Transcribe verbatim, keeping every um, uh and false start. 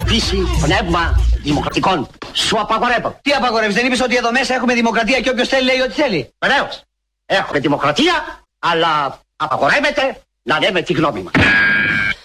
φύση, πνεύμα δημοκρατικών. Σου απαγορεύω. Τι απαγορεύεις, δεν είπες ότι εδώ μέσα έχουμε δημοκρατία και όποιος θέλει λέει ό,τι θέλει? Βεβαίως. Έχουμε δημοκρατία, αλλά απαγορεύεται να λέμε τη γνώμη μας.